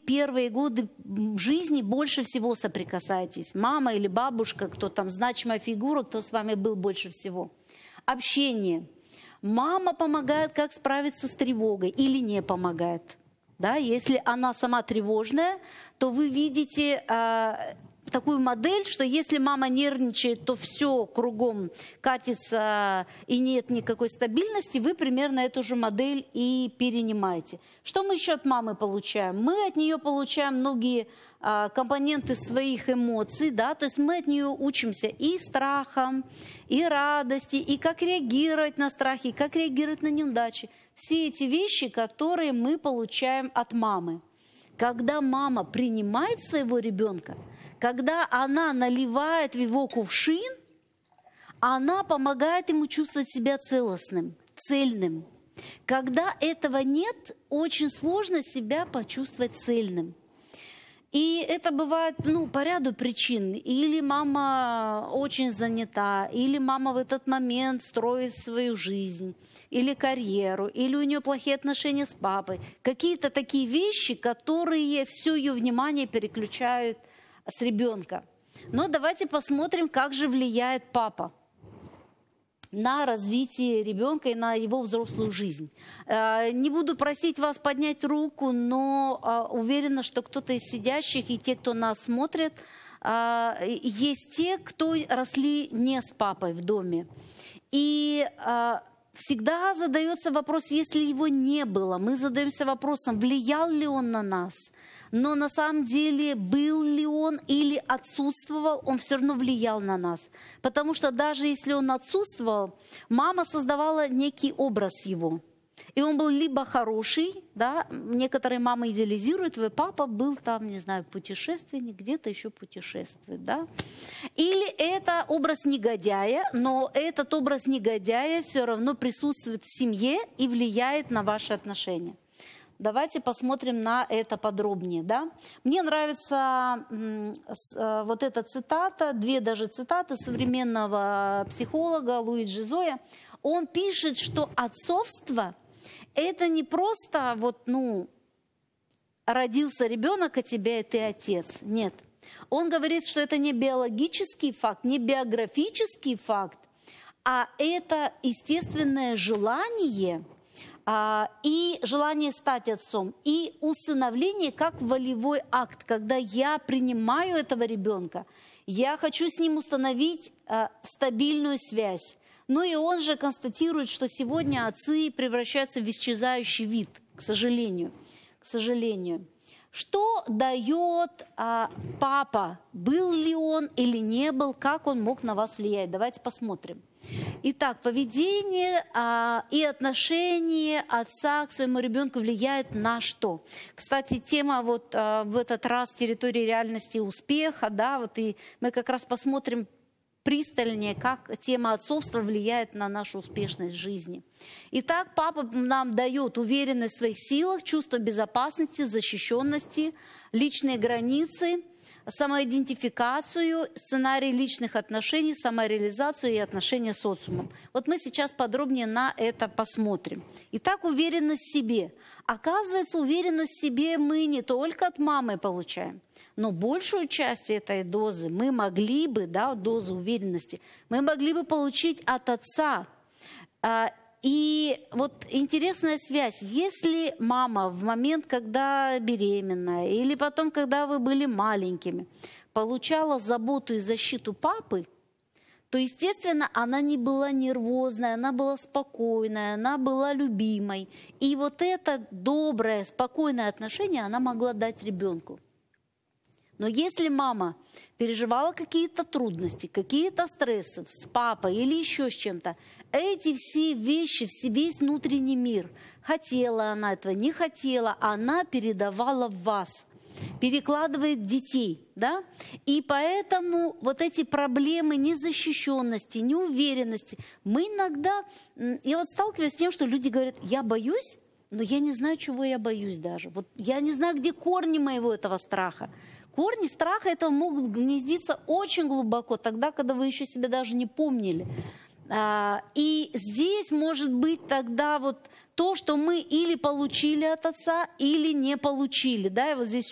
первые годы жизни больше всего соприкасаетесь. Мама или бабушка, кто там значимая фигура, кто с вами был больше всего. Общение. Мама помогает, как справиться с тревогой или не помогает. Да? Если она сама тревожная, то вы видите такую модель, что если мама нервничает, то все кругом катится и нет никакой стабильности, вы примерно эту же модель и перенимаете. Что мы еще от мамы получаем? Мы от нее получаем многие компоненты своих эмоций, да? То есть мы от нее учимся и страхом, и радости, и как реагировать на страхи, и как реагировать на неудачи. Все эти вещи, которые мы получаем от мамы. Когда мама принимает своего ребенка, когда она наливает в его кувшин, она помогает ему чувствовать себя целостным, цельным. Когда этого нет, очень сложно себя почувствовать цельным. И это бывает по ряду причин. Или мама очень занята, или мама в этот момент строит свою жизнь, или карьеру, или у нее плохие отношения с папой. Какие-то такие вещи, которые все ее внимание переключают с ребенка. Но давайте посмотрим, как же влияет папа на развитие ребенка и на его взрослую жизнь. Не буду просить вас поднять руку, но уверена, что кто-то из сидящих и те, кто нас смотрит, есть те, кто росли не с папой в доме. И всегда задается вопрос, если его не было, мы задаемся вопросом, влиял ли он на нас. Но на самом деле, был ли он или отсутствовал, он все равно влиял на нас. Потому что даже если он отсутствовал, мама создавала некий образ его. И он был либо хороший, да, некоторые мамы идеализируют, твой папа был там, не знаю, путешественник, где-то еще путешествует, да. Или это образ негодяя, но этот образ негодяя все равно присутствует в семье и влияет на ваши отношения. Давайте посмотрим на это подробнее. Да? Мне нравится вот эта цитата, две даже цитаты современного психолога Луиджи Зоя. Он пишет, что отцовство – это не просто родился ребенок, а тебя и ты отец. Нет. Он говорит, что это не биологический факт, не биографический факт, а это естественное желание – и желание стать отцом, и усыновление как волевой акт, когда я принимаю этого ребенка, я хочу с ним установить стабильную связь. Ну и он же констатирует, что сегодня отцы превращаются в исчезающий вид, к сожалению. К сожалению. Что дает папа? Был ли он или не был? Как он мог на вас влиять? Давайте посмотрим. Итак, поведение и отношение отца к своему ребенку влияет на что? Кстати, тема в этот раз территории реальности успеха, да, и мы как раз посмотрим пристальнее, как тема отцовства влияет на нашу успешность в жизни. Итак, папа нам дает уверенность в своих силах, чувство безопасности, защищенности, личные границы, самоидентификацию, сценарий личных отношений, самореализацию и отношения с социумом. Вот мы сейчас подробнее на это посмотрим. Итак, уверенность в себе. Оказывается, уверенность в себе мы не только от мамы получаем, но большую часть этой дозы мы могли бы, дозы уверенности, мы могли бы получить от отца. И вот интересная связь. Если мама в момент, когда беременная, или потом, когда вы были маленькими, получала заботу и защиту папы, то, естественно, она не была нервозная, она была спокойная, она была любимой. И вот это доброе, спокойное отношение она могла дать ребенку. Но если мама переживала какие-то трудности, какие-то стрессы с папой или еще с чем-то, эти все вещи, весь внутренний мир, хотела она этого, не хотела, она передавала в вас, перекладывает в детей, да? И поэтому вот эти проблемы незащищенности, неуверенности, мы иногда, я вот сталкиваюсь с тем, что люди говорят, я боюсь, но я не знаю, чего я боюсь даже. Вот я не знаю, где корни моего этого страха. Корни страха этого могут гнездиться очень глубоко, тогда, когда вы еще себя даже не помнили. И здесь может быть тогда вот то, что мы или получили от отца, или не получили. Да? И вот здесь